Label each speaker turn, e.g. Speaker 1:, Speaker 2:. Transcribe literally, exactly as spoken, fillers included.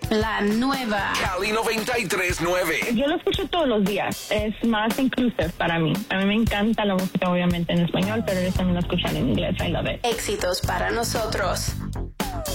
Speaker 1: La nueva
Speaker 2: Cali noventa y tres punto nueve.
Speaker 3: Yo lo escucho todos los días. Es más inclusive para mí. A mí me encanta la música, obviamente, en español, pero ellos también la escuchan en inglés. I love it.
Speaker 1: éxitos para nosotros.